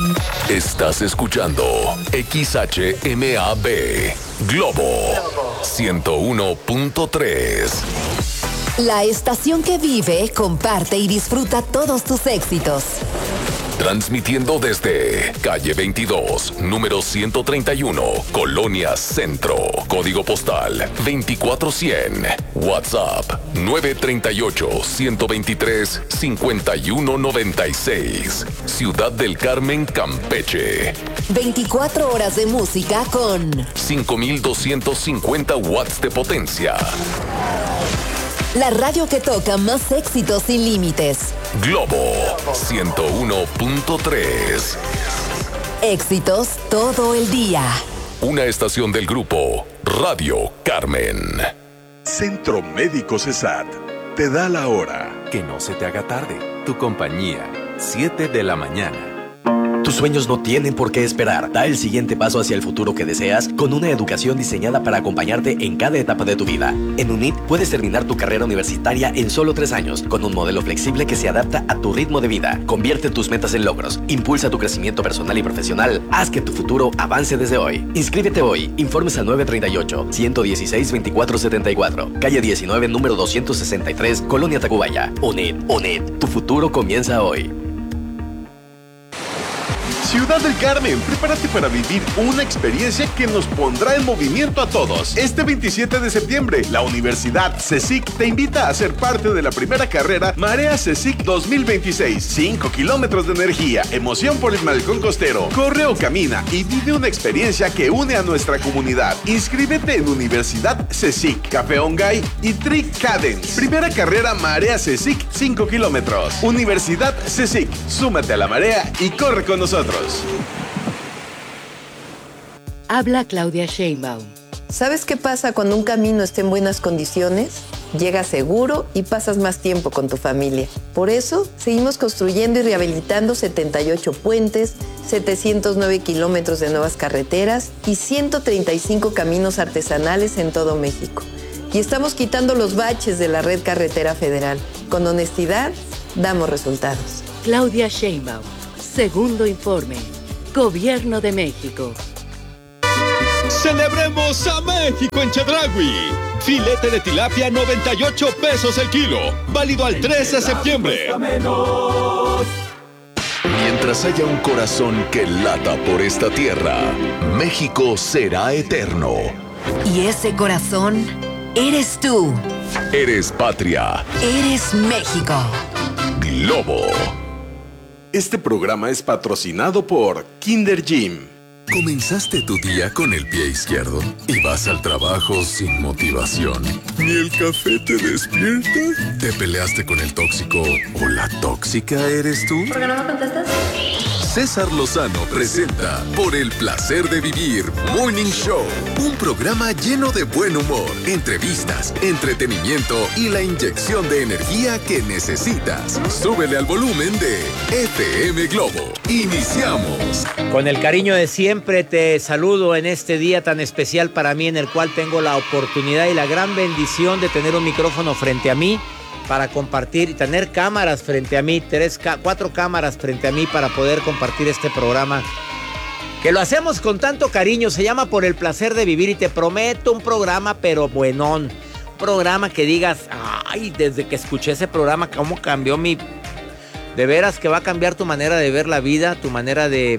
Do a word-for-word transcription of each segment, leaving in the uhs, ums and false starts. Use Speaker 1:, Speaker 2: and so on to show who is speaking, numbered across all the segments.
Speaker 1: Estás escuchando X H M A B Globo ciento uno punto tres.
Speaker 2: La estación que vive, comparte y disfruta todos tus éxitos.
Speaker 1: Transmitiendo desde calle veintidós, número ciento treinta y uno, Colonia Centro. Código postal veinticuatro cien. WhatsApp nueve tres ocho, uno dos tres, cinco uno nueve seis. Ciudad del Carmen, Campeche.
Speaker 2: veinticuatro horas de música con
Speaker 1: cinco mil doscientos cincuenta watts de potencia.
Speaker 2: La radio que toca más éxitos sin límites.
Speaker 1: Globo ciento uno punto tres.
Speaker 2: Éxitos todo el día.
Speaker 1: Una estación del grupo Radio Carmen.
Speaker 3: Centro Médico CESAT te da la hora.
Speaker 4: Que no se te haga tarde. Tu compañía, siete de la mañana.
Speaker 5: Tus sueños no tienen por qué esperar. Da el siguiente paso hacia el futuro que deseas con una educación diseñada para acompañarte en cada etapa de tu vida. En UNIT puedes terminar tu carrera universitaria en solo tres años con un modelo flexible que se adapta a tu ritmo de vida. Convierte tus metas en logros. Impulsa tu crecimiento personal y profesional. Haz que tu futuro avance desde hoy. Inscríbete hoy. Informes al nueve tres ocho, uno uno seis, veinticuatro setenta y cuatro. Calle diecinueve, número doscientos sesenta y tres, Colonia Tacubaya. UNIT. UNIT. Tu futuro comienza hoy.
Speaker 3: Ciudad del Carmen, prepárate para vivir una experiencia que nos pondrá en movimiento a todos. Este veintisiete de septiembre, la Universidad CECIC te invita a ser parte de la primera carrera Marea CECIC dos mil veintiséis. cinco kilómetros de energía, emoción por el malecón costero. Corre o camina y vive una experiencia que une a nuestra comunidad. Inscríbete en Universidad CECIC, Café Ongay y Trick Cadence. Primera carrera Marea CECIC, cinco kilómetros. Universidad CECIC, súmate a la marea y corre con nosotros.
Speaker 6: Habla Claudia Sheinbaum.
Speaker 7: ¿Sabes qué pasa cuando un camino está en buenas condiciones? Llegas seguro y pasas más tiempo con tu familia. Por eso, seguimos construyendo y rehabilitando setenta y ocho puentes, setecientos nueve kilómetros de nuevas carreteras y ciento treinta y cinco caminos artesanales en todo México. Y estamos quitando los baches de la red carretera federal. Con honestidad, damos resultados.
Speaker 6: Claudia Sheinbaum. Segundo informe. Gobierno de México.
Speaker 8: ¡Celebremos a México en Chedraui! Filete de tilapia noventa y ocho pesos el kilo. Válido al trece de septiembre.
Speaker 1: Mientras haya un corazón que lata por esta tierra, México será eterno.
Speaker 2: Y ese corazón eres tú.
Speaker 1: Eres patria.
Speaker 2: Eres México.
Speaker 1: Globo.
Speaker 3: Este programa es patrocinado por Kinder Gym.
Speaker 4: ¿Comenzaste tu día con el pie izquierdo y vas al trabajo sin motivación? ¿Ni el café te despierta? ¿Te peleaste con el tóxico o la tóxica eres tú?
Speaker 9: ¿Por qué no me contestas?
Speaker 4: César Lozano presenta Por el placer de vivir Morning Show, un programa lleno de buen humor, entrevistas, entretenimiento y la inyección de energía que necesitas. Súbele al volumen de F M Globo. Iniciamos.
Speaker 10: Con el cariño de siempre te saludo en este día tan especial para mí, en el cual tengo la oportunidad y la gran bendición de tener un micrófono frente a mí para compartir y tener cámaras frente a mí, tres, cuatro cámaras frente a mí para poder compartir este programa que lo hacemos con tanto cariño. Se llama Por el placer de vivir y te prometo un programa pero buenón, un programa que digas, ay, desde que escuché ese programa cómo cambió mi, de veras que va a cambiar tu manera de ver la vida, tu manera de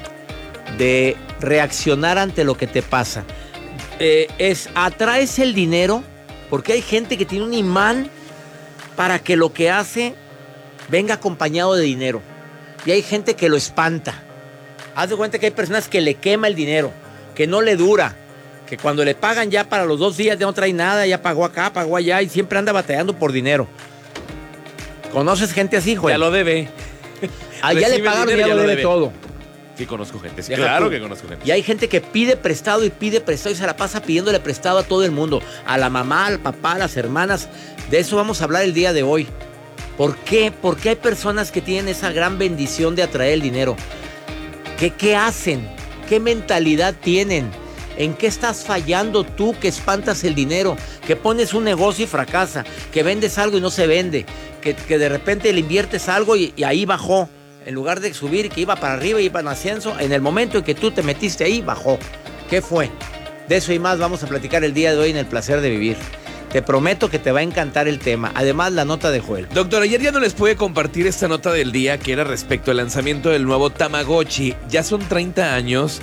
Speaker 10: de reaccionar ante lo que te pasa. Eh, es atraes el dinero porque hay gente que tiene un imán para que lo que hace venga acompañado de dinero. Y hay gente que lo espanta. Haz de cuenta que hay personas que le quema el dinero, que no le dura, que cuando le pagan ya para los dos días ya no trae nada, ya pagó acá, pagó allá y siempre anda batallando por dinero. ¿Conoces gente así, Joel?
Speaker 11: Ya lo debe.
Speaker 10: Ah, ya le pagaron, ya, ya lo debe, debe todo.
Speaker 11: Sí, conozco gente. Sí, claro que conozco gente.
Speaker 10: Y hay gente que pide prestado y pide prestado y se la pasa pidiéndole prestado a todo el mundo. A la mamá, al papá, a las hermanas. De eso vamos a hablar el día de hoy. ¿Por qué? Porque hay personas que tienen esa gran bendición de atraer el dinero. ¿Qué, qué hacen? ¿Qué mentalidad tienen? ¿En qué estás fallando tú que espantas el dinero? Que pones un negocio y fracasa. Que vendes algo y no se vende. Que, que de repente le inviertes algo y, y ahí bajó. En lugar de subir, que iba para arriba, iba en ascenso, en el momento en que tú te metiste ahí, bajó. ¿Qué fue? De eso y más vamos a platicar el día de hoy en El Placer de Vivir. Te prometo que te va a encantar el tema. Además, la nota de Joel.
Speaker 11: Doctor, ayer ya no les pude compartir esta nota del día que era respecto al lanzamiento del nuevo Tamagotchi. Ya son treinta años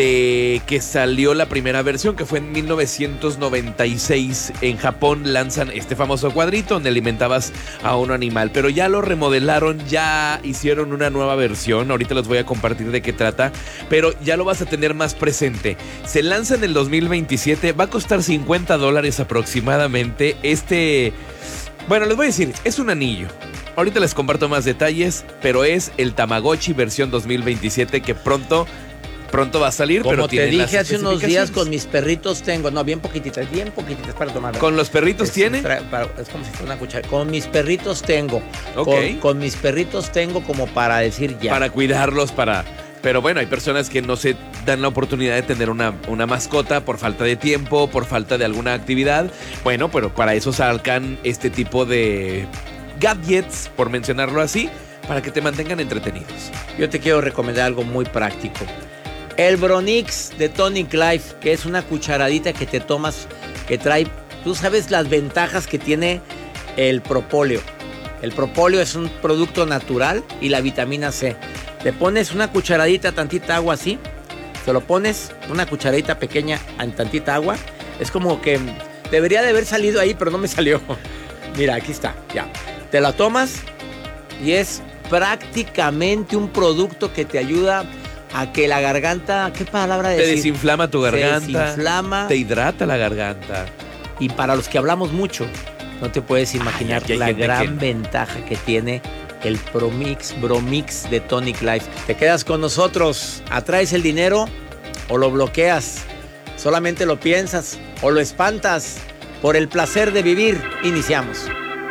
Speaker 11: de que salió la primera versión, que fue en mil novecientos noventa y seis. En Japón lanzan este famoso cuadrito donde alimentabas a un animal. Pero ya lo remodelaron, ya hicieron una nueva versión. Ahorita les voy a compartir de qué trata. Pero ya lo vas a tener más presente. Se lanza en el dos mil veintisiete. Va a costar cincuenta dólares aproximadamente. Este, bueno, les voy a decir, es un anillo. Ahorita les comparto más detalles, pero es el Tamagotchi versión dos mil veintisiete que pronto, pronto va a salir.
Speaker 10: Como
Speaker 11: pero
Speaker 10: te dije hace unos días,
Speaker 11: especificaciones.
Speaker 10: con mis perritos tengo, no, bien poquititas, bien poquititas para tomar.
Speaker 11: ¿Con los perritos
Speaker 10: es,
Speaker 11: tiene?
Speaker 10: Tra, para, es como si fuera una cuchara. Con mis perritos tengo.
Speaker 11: Ok.
Speaker 10: Con, con mis perritos tengo como para decir ya.
Speaker 11: Para cuidarlos, para... Pero bueno, hay personas que no se dan la oportunidad de tener una, una mascota por falta de tiempo, por falta de alguna actividad. Bueno, pero para eso sacan este tipo de gadgets, por mencionarlo así, para que te mantengan entretenidos.
Speaker 10: Yo te quiero recomendar algo muy práctico. El Bronix de Tonic Life, que es una cucharadita que te tomas, que trae... Tú sabes las ventajas que tiene el propóleo. El propóleo es un producto natural y la vitamina C. Le pones una cucharadita, tantita agua así. Te lo pones, una cucharadita pequeña en tantita agua. Es como que debería de haber salido ahí, pero no me salió. Mira, aquí está, ya. Te la tomas y es prácticamente un producto que te ayuda a que la garganta... ¿Qué palabra decir?
Speaker 11: Te desinflama tu garganta.
Speaker 10: Te desinflama.
Speaker 11: Te hidrata la garganta.
Speaker 10: Y para los que hablamos mucho, no te puedes imaginar
Speaker 11: Ay,
Speaker 10: la gran
Speaker 11: que...
Speaker 10: ventaja que tiene el Promix, Bromix de Tonic Life. Te quedas con nosotros, atraes el dinero o lo bloqueas. Solamente lo piensas o lo espantas. Por el placer de vivir, iniciamos.